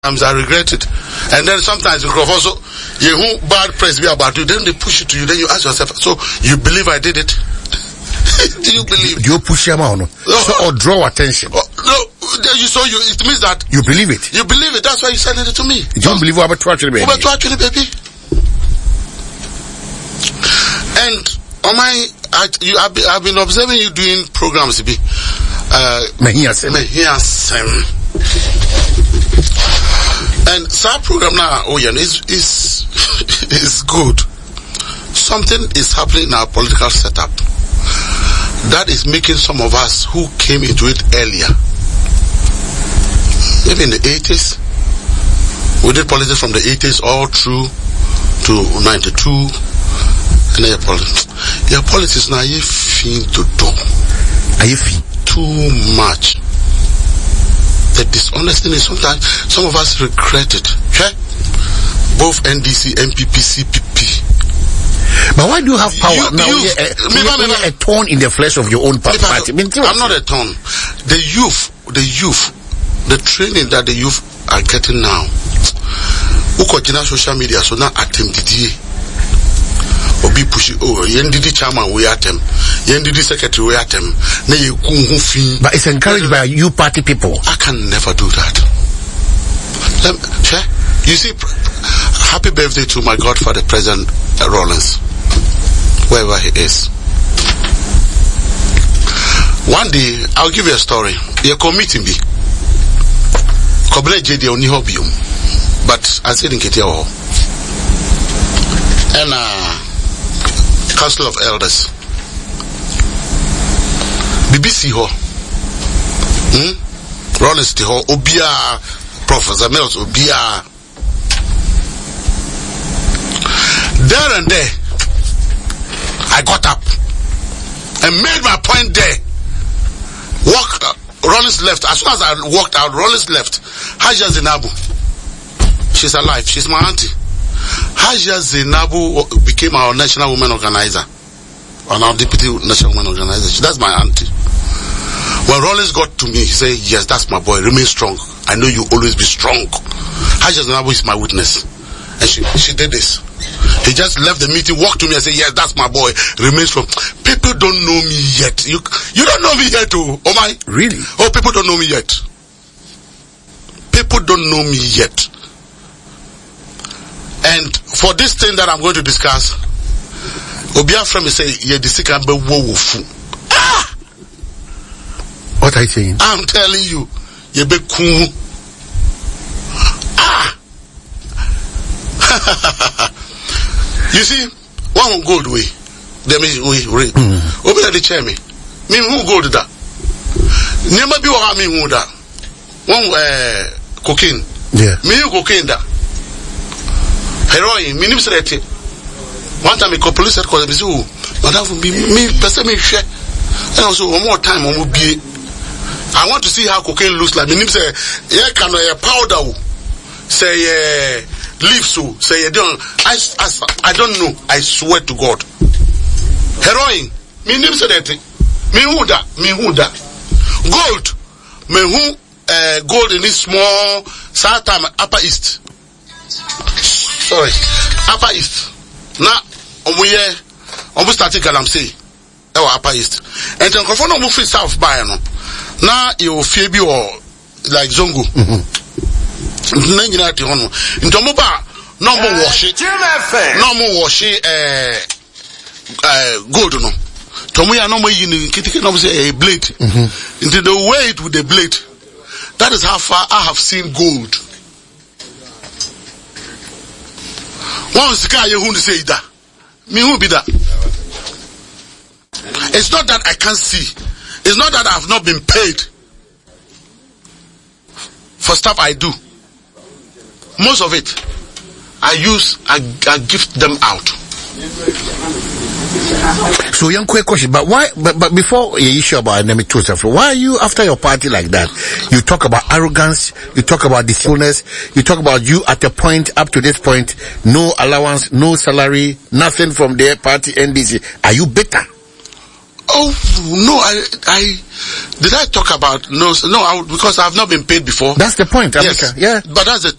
Sometimes I regret it. And then sometimes because also you bad press be about you, then they push it to you, then you ask yourself, so you believe I did it? Do you believe? Do you push him on? So, or draw attention? No, it means that you believe it. You believe it. That's why you sent it to me. You don't believe what about actually, baby? Baby. And on my, I've been observing you doing programs. And that program now, is good. Something is happening in our political setup that is making some of us who came into it earlier, maybe in the 80s, we did politics from the 80s all through to 92, and your politics now you feel to do. Are you feel too much? The dishonesty is sometimes some of us regret it. Okay? Both NDC, MPP, CPP. But why do you have power now? You're a thorn in the flesh of your own party. I'm not a thorn. The youth, the training that the youth are getting now. Who continue social media so now attempt Obi push yendidi chairman we at them, yendidi secretary we at them. But it's encouraged by you party people. I can never do that. You see, happy birthday to my godfather, President Rawlings, wherever he is. One day, I'll give you a story. You're committing me. But I said in Ketiaho. And Council of Elders. BBC ho. Rawlings ho. Obia Professor Mills Obia. There and there, I got up and made my point there. Rawlings left. As soon as I walked out, Rawlings left. Haja Zainabu. She's alive. She's my auntie. Haja Zainabu became our national women organizer. And our deputy national women organizer. That's my auntie. When Rawlings got to me, he said, yes, that's my boy. Remain strong. I know you always be strong. Haja Zainabu is my witness. And she did this. He just left the meeting, walked to me and said, yes, that's my boy. Remain strong. People don't know me yet. You don't know me yet, oh my. Really? Oh, people don't know me yet. People don't know me yet. And for this thing that I'm going to discuss, Obia from me say, yeah, the sick and be wofu. Ah! What are you saying? I'm telling you, you be cool. Ah! You see, one gold way. Then we read. Open the chair me. Me who gold that? Never be what I mean who that. One cocaine. Yeah. Me who cocaine that. Heroin. Me name said it. One time a police said, "Cause me say, madam, me person me share." And also one more time, one more be. I want to see how cocaine looks like. Me name say, yeah, can a powder. Say leave so say I don't know. I swear to God. Heroin. Me name said that. Me who that. Gold. Me who gold in this small south time Upper East. Sorry. Upper East. Now we started Galamsey. Upper East. And then confirm no free south by no. Now you febi or like Zongo. Nanyina ti hono ntomo ba no mo wash gold no tomo ya no mo yi ni kitike no say a blade into the weight with the blade. That is how far I have seen gold. One sika ye hu say that me who be that. It's not that I can't see, it's not that I have not been paid for stuff I do. Most of it, I gift them out. So, young quick question, but why? But before you issue about enemy Joseph, why are you after your party like that? You talk about arrogance, you talk about dishonest, you talk about you at a point up to this point, no allowance, no salary, nothing from their party NDC. Are you bitter? Oh no, did I talk about no? Because I've not been paid before. That's the point, America. Yes, Yeah. but that's the